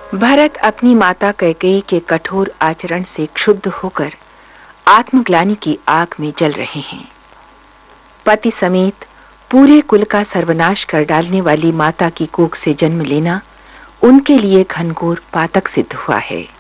भरत अपनी माता कैकेयी के कठोर आचरण से क्षुब्ध होकर आत्मग्लानि की आग में जल रहे हैं। पति समेत पूरे कुल का सर्वनाश कर डालने वाली माता की कोख से जन्म लेना उनके लिए घनघोर पातक सिद्ध हुआ है।